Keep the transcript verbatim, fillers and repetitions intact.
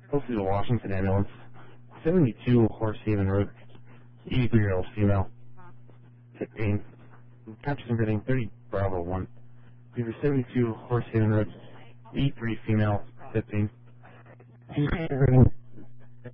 Posted to Washington ambulance. seventy-two Horse Haven Road. eighty-three-year-old female. fifteen. Capture some reading thirty Bravo one. Fever seventy-two Horse Haven Road. eighty-three female. fifteen. Reading